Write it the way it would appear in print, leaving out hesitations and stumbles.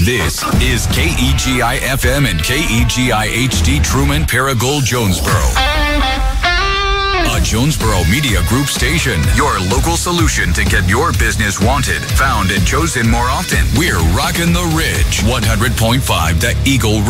This is KEGI FM and KEGI HD Truman Paragould Jonesboro. A Jonesboro Media Group station. Your local solution to get your business wanted, found, and chosen more often. We're rocking the Ridge. 100.5 The Eagle Road.